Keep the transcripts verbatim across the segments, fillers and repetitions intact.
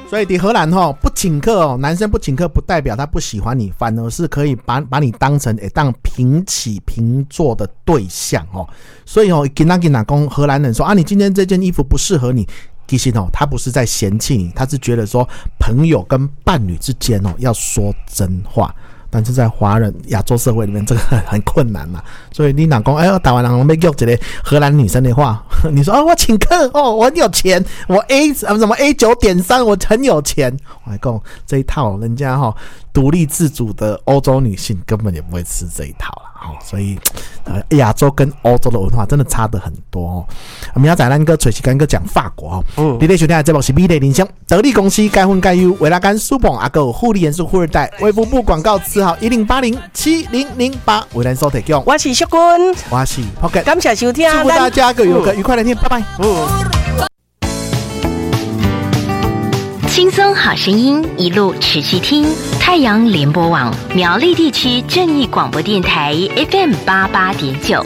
所以在荷兰吼不请客哦，男生不请客不代表他不喜欢你，反而是可以把把你当成会当平起平坐的对象哦。所以哦，跟他跟他讲荷兰人说啊，你今天这件衣服不适合你，其实哦，他不是在嫌弃你，他是觉得说朋友跟伴侣之间哦要说真话。但是在华人亚洲社会里面，这个很很困难嘛。所以你哪讲，哎呦，台湾人要约一个荷兰女生的话，你说啊，我请客哦，我很有钱，我 A 什么 A 九点三，我很有钱。我还讲这一套，人家哈、哦、独立自主的欧洲女性根本也不会吃这一套啦。哦，所以呃，亚洲跟欧洲的文化真的差得很多哦。我们要在咱个找时间个讲法国哦。嗯，你咧收听的节目是美丽人生，得力公司该分该优，维拉甘苏捧阿狗护理元素富二代，卫福部广告字号一零八零七零零八，为咱所提供。 我是淑君， 我是 Pocket， 感谢收听， 祝福大家有个愉快的天，拜拜。嗯。 轻松好声音，一路持续听太阳联播网苗栗地区正义广播电台 F M 八八点九。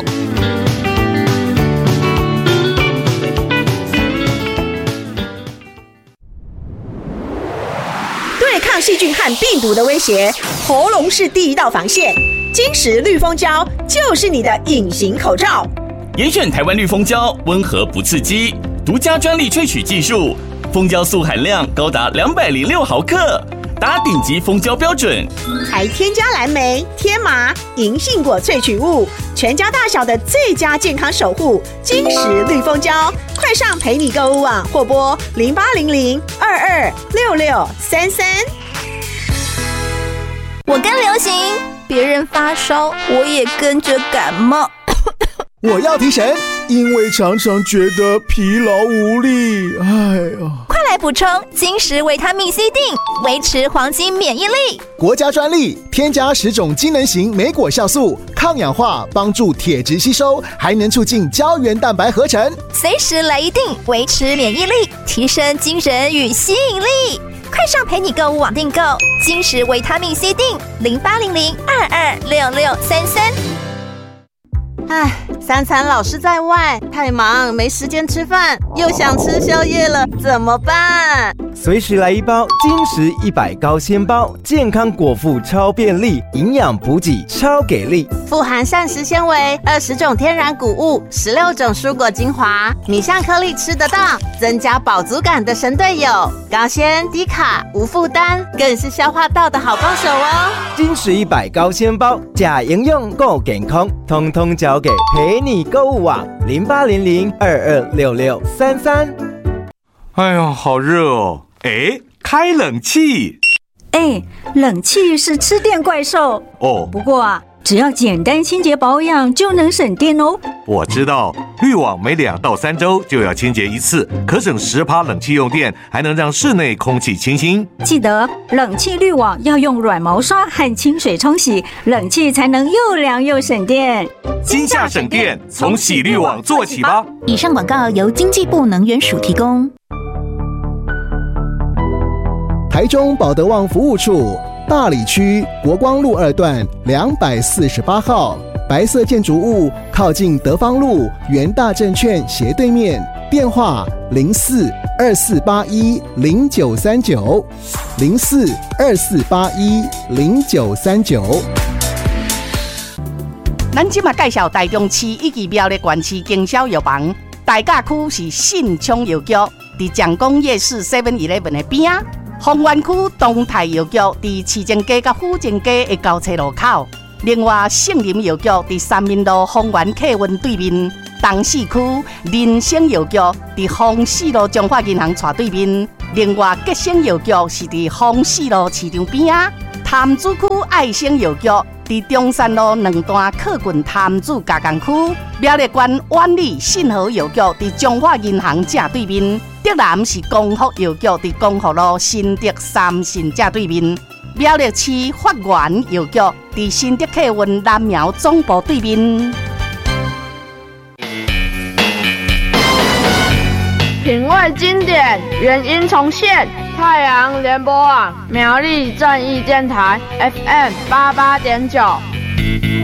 对抗细菌和病毒的威胁，喉咙是第一道防线。金石绿蜂胶就是你的隐形口罩。 严选台湾绿蜂胶，温和不刺激，独家专利萃取技术。蜂胶素含量高达两百零六毫克，达顶级蜂胶标准， 还添加蓝莓、天麻、银杏果萃取物，全家大小的最佳健康守护。金石绿蜂胶，快上陪你购物网或拨零八零零二二六六三三。 我跟流行，别人发烧，我也跟着感冒。 我要提神，因为常常觉得疲劳无力。哎呀， 快来补充金石维他命 C 锭，维持黄金免疫力。 国家专利，添加十种机能型莓果酵素，抗氧化，帮助铁质吸收，还能促进胶原蛋白合成。 随时来一锭，维持免疫力，提升精神与吸引力。快上陪你购物网订购金石维他命 C 锭，零八零零二二六六三三。 唉，三餐老是在外，太忙没时间吃饭，又想吃宵夜了，怎么办？ 随时来一包金石一百高纤包，健康果腹超便利，营养补给超给力， 富含膳食纤维，二十种天然谷物，十六种蔬果精华，米香颗粒吃得到，增加饱足感的神队友，高纤低卡无负担，更是消化道的好帮手哦。 金石一百高纤包，假营养够健康，通通交给陪你购物网零八零零二二六六三三。 哎呦，好热哦！哎，开冷气。 哎，冷气是吃电怪兽哦。 不过啊，只要简单清洁保养就能省电哦。 我知道，滤网每两到三周就要清洁一次，可省十趴冷气用电，还能让室内空气清新。 记得冷气滤网要用软毛刷和清水冲洗，冷气才能又凉又省电。 今夏省电，从洗滤网做起吧。 以上广告由经济部能源署提供。 台中保德旺服务处大里区国光路二段两百四十八号，白色建筑物靠近德芳路元大证券斜对面，电话零四二四八一零九三九零四二四八一零九三九。 咱今嘛介绍台中市以及苗栗县市经销药房，大甲区是信昌药局，伫蒋公夜市 seven eleven 的边啊。丰原区东泰药局伫市政街甲府政街的交叉路口，另外圣林药局伫三民路丰原客运对面，东市区人生药局伫丰市路中华银行斜对面，另外吉生药局是伫丰市路市场边啊。潭子区爱生药局伫中山路两段客运潭子加工区，苗栗县万里信和药局伫中华银行正对面。德南是光复药局伫光复路新德三信正对面，苗栗市发源药局伫新德客运南苗总部对面。 品味经典，原音重现，太阳联播网苗栗正义电台 F M 八八点九。